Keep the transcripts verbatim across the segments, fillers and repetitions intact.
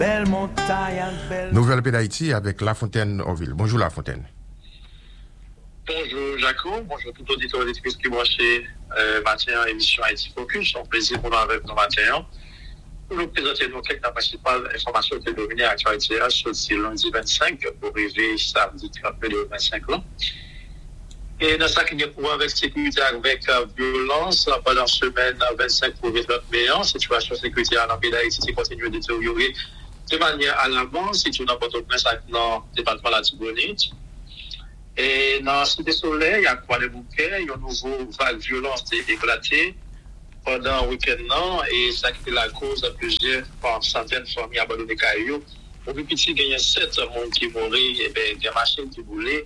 Belle montagne, belle... Nouvelle Paix d'Haïti avec La Fontaine Orville. Bonjour La Fontaine. Bonjour Jaco, bonjour tout auditeur et auditrice qui branché euh, matin émission Haïti Focus. C'est un plaisir pour nous avec nous matin. Pour nous présenter nos quelques principales informations qui dominent l'actualité ce lundi vingt-cinq pour arriver samedi trente mai de vingt-cinq ans. Et dans ça, qui est pour avec sécurité avec euh, violence pendant la semaine vingt-cinq pour trente mai, la situation sécuritaire dans le pays d'Haïti continue de détériorer de manière à l'avance. C'est une importance dans le département de la Tibonite. Et dans la Cité Soleil, il y a quoi les bouquets, il y a une nouvelle vague de violence qui a éclaté pendant le week-end, et ça a été la cause de plusieurs centaines de familles abandonnées cailloux. Au plus petit, il y a sept personnes qui mourent, et bien, des machines qui boulaient,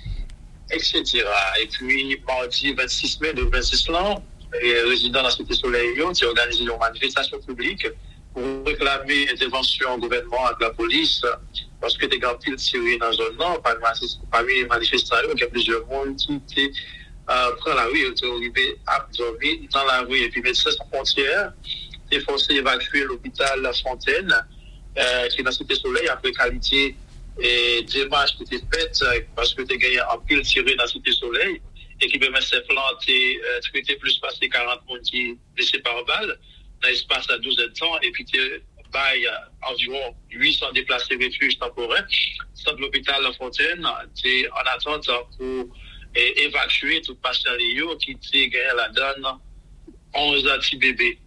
et cetera. Et puis, mardi vingt-six mai de vingt-six ans, les résidents de la Cité Soleil ont organisé une manifestation publique pour réclamer intervention du gouvernement avec la police, parce que des gars pile tirés dans la zone nord, parmi les manifestants, il y a plusieurs monde qui étaient euh, prennent la rue, ils étaient arrivés à dormir dans la rue, et puis Médecins Sans Frontières est forcé d'évacuer l'hôpital La Fontaine, euh, qui est dans la Cité Soleil, après qualité et démarche qui était faite, parce que des gars en pile tirés dans la Cité Soleil, et qui permet de planter, euh, traiter plus passer quarante personnes qui blessés par balle, dans l'espace à douze ans, et puis bail environ huit cents déplacés refuges temporaires. Centre l'hôpital La Fontaine, c'est en attente pour eh, évacuer tout patient qui était gagné la donne onze petits bébés.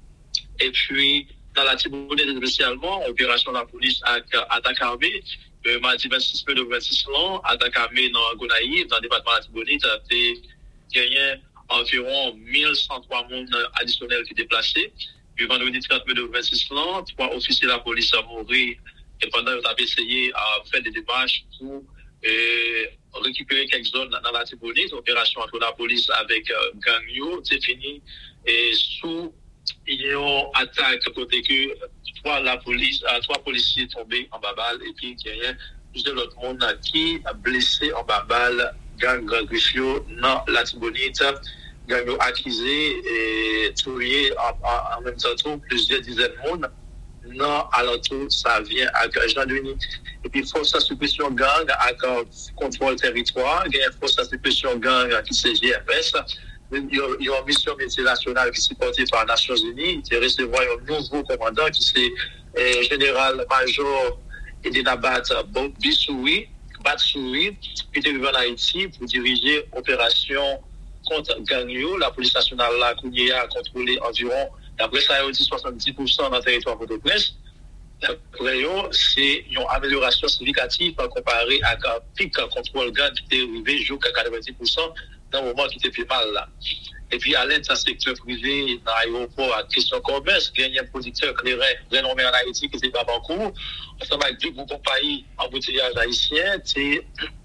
Et puis, dans la Tibonite spécialement, opération de la police à attaque armée, le mardi vingt-six mai de vingt-six ans, attaque armée dans Gonaïve, dans le département de la Tibonite, a été gagné environ mille cent trois personnes additionnelles qui déplacées. Puis vendredi trente mai de vingt-six ans, trois officiers de la police ont mouru et pendant qu'ils avaient essayé à faire des démarches pour euh, récupérer quelques zones dans la Tibonite. Opération entre la police avec euh, Gagno, c'est fini. Et sous ils ont attaqué côté que trois la police, euh, trois policiers tombés en babal et puis il y a plusieurs autres monde qui a blessé en babal gang Griffio dans la Tibonite. Gang accusé et tué en, en, en même temps plusieurs dizaines de monde. Non, alors tout ça vient avec Jean-Denis. Et puis force à suppression gang avec contrôle territoire, il y a une force à suppression gang qui c'est G F S. Il y a une mission multinationale qui est portée par les Nations Unies, qui recevoir un nouveau commandant qui c'est eh, général-major Edenabat Bissouri, Batsouri, qui est arrivé en Haïti pour diriger l'opération contre Gagno. La police nationale là, a contrôlé environ, d'après ça, il dit soixante-dix pour cent dans le territoire de Port-au-Prince. D'après eux, c'est une amélioration significative comparée à un pic de contrôle gang qui était arrivé jusqu'à quatre-vingt-dix pour cent dans le moment qui était plus mal là. Et puis, à l'aide d'un secteur privé, dans l'aéroport, à question commerce, il y a un producteur clairin renommé en Haïti qui était pas beaucoup. Ensemble avec deux compagnies embouteillage haïtien, c'est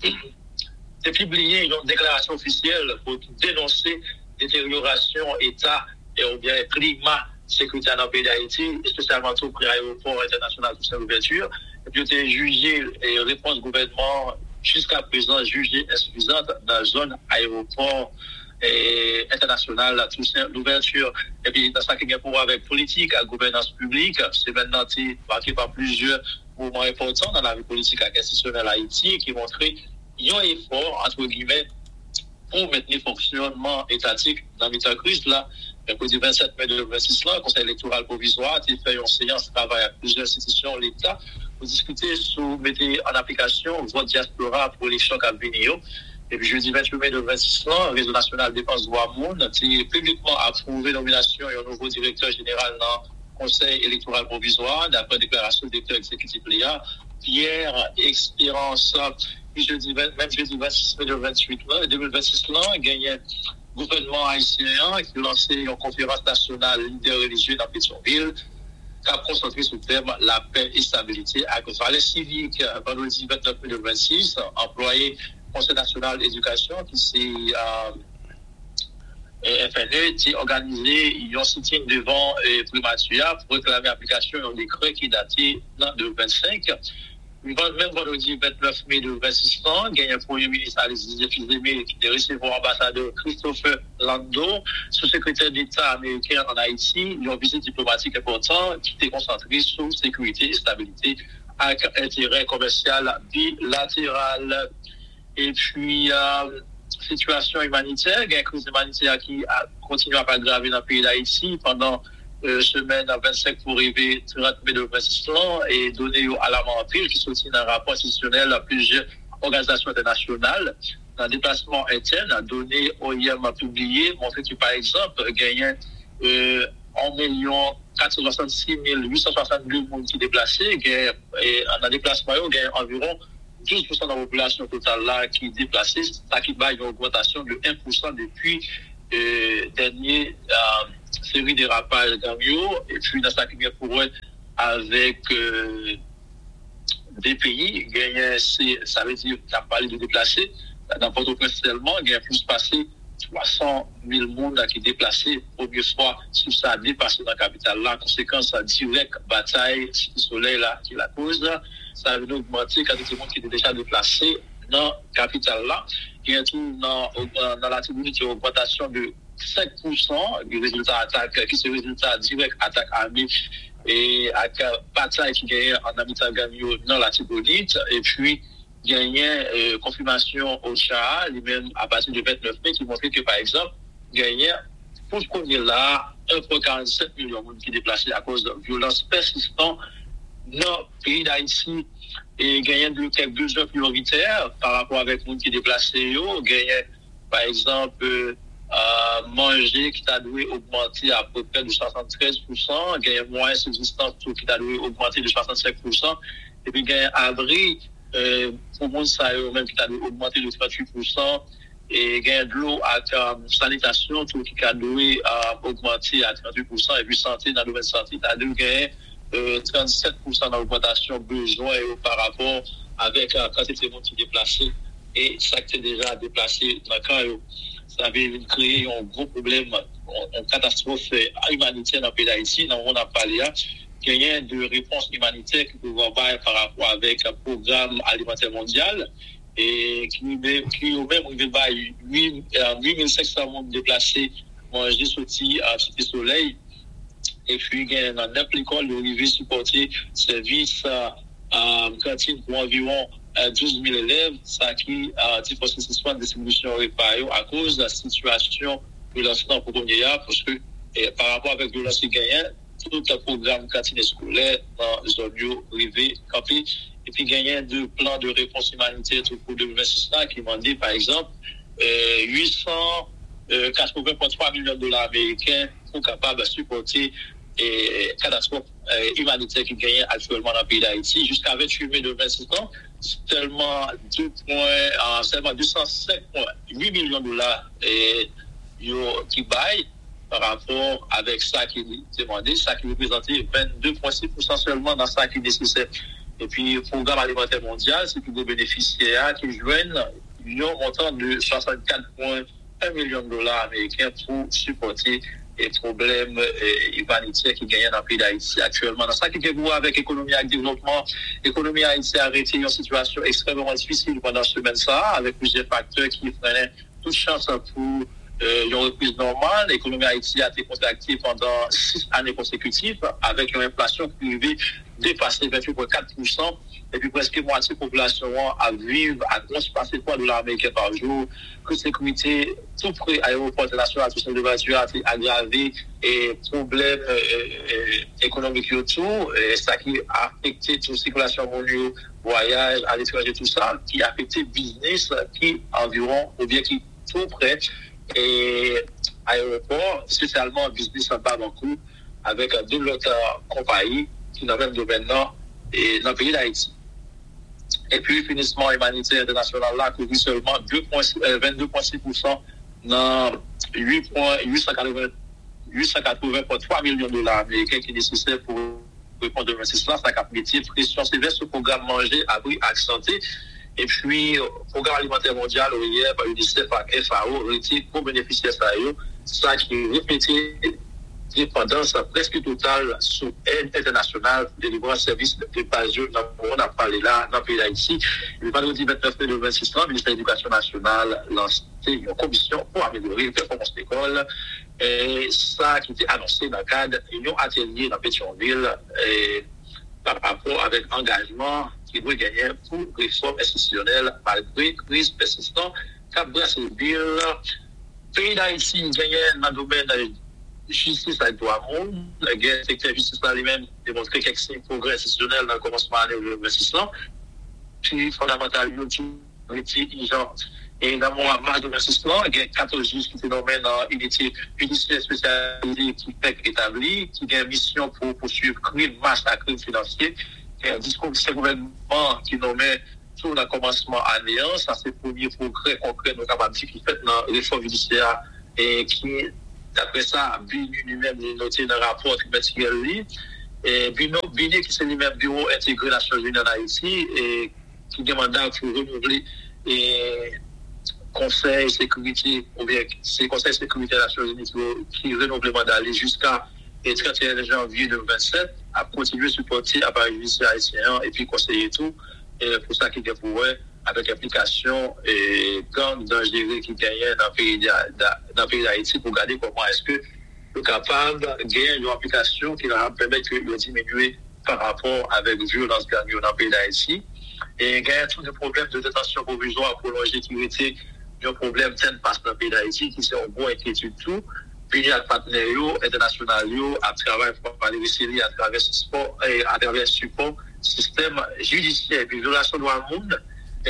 c'est publié une déclaration officielle pour dénoncer détérioration état et ou bien climat sécuritaire dans le pays d'Haïti, spécialement tout près l'aéroport international pour cette ouverture. Et puis, il a jugé et réponse du gouvernement jusqu'à présent jugée insuffisante dans la zone aéroport et international, tout ça, l'ouverture. Et puis, dans ça qui a pour voir avec politique, à gouvernance publique, c'est maintenant marqué par plusieurs mouvements importants dans la vie politique institutionnelle Haïti qui montraient il y a un effort, entre guillemets, pour maintenir le fonctionnement étatique dans l'état de crise. Là, le vingt-sept mai de vingt-six là, le Conseil électoral provisoire a fait une séance de travail à plusieurs institutions de l'État pour discuter sur mettre en application le vote diaspora pour les chocs à venir. Et puis, jeudi vingt-huit mai de vingt-six là, le Réseau national de défense droits monde a publiquement approuvé la nomination d'un nouveau directeur général dans le Conseil électoral provisoire, d'après déclaration du directeur exécutif Léa, Pierre Expérience. Puis jeudi, même jeudi vingt-six mai de vingt-huit là, deux mille vingt-six là, il y a un gouvernement haïtien qui a lancé une conférence nationale leader religieux dans Pétionville, qui a concentré sur le thème la paix et stabilité avec le valeur civique. Vendredi vingt-neuf mai de vingt-six, employé Conseil national d'éducation qui s'est euh, F N E qui a organisé un sit-in devant euh, Primatua pour réclamer l'application d'un décret qui est daté de vingt-cinq. même vendredi vingt-neuf mai de vingt-six ans, il y a un premier ministre Alexis Fils-Aimé qui est recevoir l'ambassadeur Christopher Lando, sous-secrétaire d'État américain en Haïti, une visite diplomatique importante qui était concentrée sur sécurité et stabilité avec intérêt commercial bilatéral. Et puis, euh, situation humanitaire, il y a une crise humanitaire qui a continué à s'aggraver dans le pays d'Haïti pendant Euh, semaine à vingt-cinq pour arriver trente mai de vingt-six ans et donner à la mentir qui sortit dans un rapport institutionnel à plusieurs organisations internationales. Dans le déplacement interne, a donné O I M a publié, montré que par exemple, gagné euh, un million quatre cent soixante-six mille huit cent soixante-deux personnes qui déplacées, et en déplacement, il y a environ douze pour cent de la population totale là qui est déplacée, ça qui va une augmentation de un pour cent depuis euh, dernier euh, série de dérapages d'Amio, et puis dans sa clinique pour eux avec euh, des pays, gagnent, ça veut dire qu'on a parlé de déplacés, dans Port-au-Prince seulement, il y a plus passé trois cent mille monde qui déplacés, première fois, sur ça a dépassé dans la capitale là, conséquence directe, bataille, du soleil là, qui la cause, ça veut augmenter quand il y a des gens qui étaient déjà déplacés dans la capitale là, il y a tout dans, dans la tribunité une augmentation de cinq pour cent du résultat attaque, qui c'est le résultat direct attaque armée et avec bataille qui gagne en habitant Gamio dans la Tibonite, et puis gagné euh, confirmation au C H A, lui-même à partir du vingt-neuf mai, qui montrait que par exemple, gagné pour ce qu'on est là, un virgule quarante-sept million de monde qui est déplacé à cause de violences persistantes dans le pays d'Haïti, et gagné de quelques besoins prioritaires par rapport avec le monde qui est déplacé, gagné par exemple euh, Euh, manger qui t'a dû augmenter à peu près de soixante-treize pour cent, gagner moins subsistance qui t'a dû augmenter de soixante-cinq pour cent, et puis gagner abri euh, pour monde ça même qui t'a dû augmenter de trente-huit pour cent, et gagner de l'eau à euh, sanitation tout qui t'a dû euh, augmenter à trente-huit pour cent, et puis santé dans le domaine santé t'a dû gagner euh, trente-sept pour cent d'augmentation besoin euh, par rapport avec la euh, quantité de monde qui est déplacé et ça qui est déjà déplacé dans le cas. Ça avait créé un gros problème, une catastrophe humanitaire dans le pays d'Haïti. On a parlé, il y a de réponse humanitaire qui peut avoir par rapport avec un programme alimentaire mondial et qui, qui au même huit mille cinq cents monde déplacés, manger, sorti à Cité Soleil. Et puis, il y a dans neuf écoles, le rivier supporter service à cantine pour environ douze mille élèves, ça qui a dit processus de distribution réparée à cause de la situation de l'enseignement pour qu'on y a, parce que et, par rapport avec le lancer gagnant, tout le programme cantine scolaire dans les zones privées, campées, et puis gagnant de plans de réponse humanitaire pour deux mille vingt-six qui m'ont dit, par exemple, euh, huit cent quatre-vingts virgule trois millions de dollars américains pour capable de supporter et catastrophe euh, humanitaire qui gagne actuellement dans le pays d'Haïti. Jusqu'à vingt-huit mai de vingt-six ans, seulement deux points, seulement deux cent cinq virgule huit millions de dollars et, yo, qui baillent par rapport avec ça qui est demandé, ça qui représentait vingt-deux virgule six pour cent seulement dans ça qui est nécessaire. Et puis, le programme alimentaire mondial, c'est que les bénéficiaires qui joignent un montant de soixante-quatre virgule un million de dollars américains pour supporter les problèmes euh, humanitaires qui gagnent dans le pays d'Haïti actuellement. Dans ça qui est pour avec l'économie et le développement, l'économie haïtienne a arrêté une situation extrêmement difficile pendant ce semaine ça, avec plusieurs facteurs qui freinaient toute chance pour euh, une reprise normale. L'économie haïtienne a été contractée pendant six années consécutives avec une inflation privée dépassée vingt-huit virgule quatre pour cent et puis presque moitié de la population à vivre à grosse passer de dollars américains par jour. Que sécurité, tout près à l'aéroport international, tout ça de voiture a été aggravé et problèmes euh, euh, économiques autour, et ça qui a affecté toute circulation mondiale, voyage à l'étranger, tout ça, qui a affecté business qui environ, ou bien qui tout près, et aéroport, spécialement business en Bamako, avec deux autres compagnies qui dans le même domaine et dans le pays d'Haïti. Et puis, le financement humanitaire international là, couvre seulement vingt-deux virgule six pour cent dans huit cent quatre-vingts virgule trois millions de dollars américains qui est nécessaire pour répondre à ce là, ça a métier, pression sévère sur le programme manger, abri, et santé. Et puis, le programme alimentaire mondial, O I M, par l'UNICEF, par F A O, pour bénéficier de ça, ça qui est répété dépendance presque totale sous aide internationale pour délivrer un service de base. On a parlé là dans le pays d'Haïti. Le vendredi vingt-neuf mai deux mille vingt-six, le ministère de l'Éducation nationale lance une commission pour améliorer la performance de l'école. Et ça qui était annoncé dans le cadre d'un atelier dans Pétionville et par rapport avec engagement qui doit gagner pour réforme institutionnelle malgré crise persistante. Cap Brazzaville, pays d'Haïti gagné dans le domaine de justice avec droit monde, le secteur justice là lui-même démontré quelques progrès institutionnels dans le commencement de l'année deux mille vingt-six. Puis fondamentalement, et dans mon mars deux mille vingt-six, il y a quatorze juges qui étaient nommés dans l'unité judiciaire spécialisée qui fait établie, qui a une mission pour poursuivre crime, masse à crime financier. Il y a un discours du gouvernement qui nommait tout le commencement à néant. Ça, c'est le premier progrès concret nous capables de qui fait dans la réforme judiciaire et qui, d'après ça, Bini lui-même est noté dans le rapport trimestriel. Et Bini, Bini qui c'est lui-même bureau intégré de la Nations Unies en Haïti et qui demande pour renouveler et Conseil sécurité, ou bien c'est Conseil sécurité des Nations Unies qui renouvelle le mandat jusqu'à le trente et un janvier deux mille vingt-sept, à continuer à supporter l'appareil judiciaire haïtien et puis conseiller tout, et pour ça qu'il est pour avec l'application et gang dangereux qui gagnent dans le pays dans le pays d'Haïti pour regarder comment est-ce que le capable de gagner une application qui va permettre de diminuer par rapport avec violence gang dans le pays d'Haïti. Et il y a tous les problèmes de détention provisoire prolongée qui étaient un problème qui passe dans le pays d'Haïti, qui sont en bonne inquiétude tout. Puis il y a des partenaires internationaux à travers les à travers support et à travers support système judiciaire et violation de droits de monde.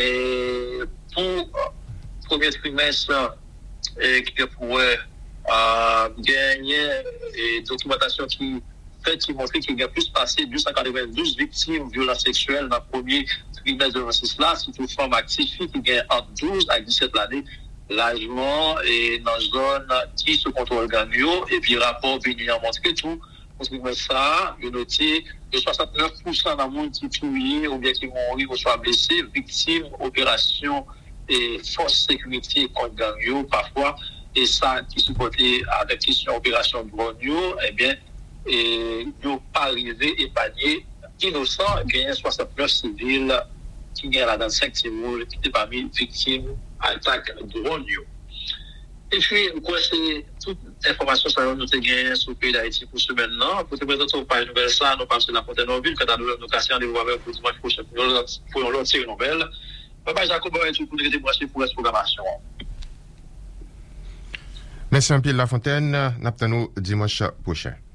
Et pour le premier trimestre, et qui pourrait euh, gagner et documentation qui fait qui montre qu'il y a plus passé deux cent quatre-vingt-douze victimes de violences sexuelles dans le premier trimestre de vingt-six là, c'est une femme active qui gagne entre douze à dix-sept années l'âgement et dans une zone qui se contrôle gagnant et puis rapport venu à montrer tout pour que ça il noté que soixante-neuf pour cent dans monde qui tué ou bien qui mourir ou soit blessé victime opération et force sécurité contre gagnant parfois et ça qui supporté avec question opération de drone eh bien et nous pas arrivé épargné innocent gagné soixante-neuf civils qui gagnent là dans cinq civils qui étaient parmi victimes attaque drone. Et puis quoi c'est toute information ça nous te gagné sur le pays d'Haïti pour ce maintenant pour te présenter pas une nouvelle ça nous passer la Fontainebleau quand à nous nous casser rendez-vous avec pour dimanche prochain pour une autre série nouvelle. Papa Jacob va être pour les brancher pour la programmation. Merci un peu La Fontaine, n'attendons dimanche prochain.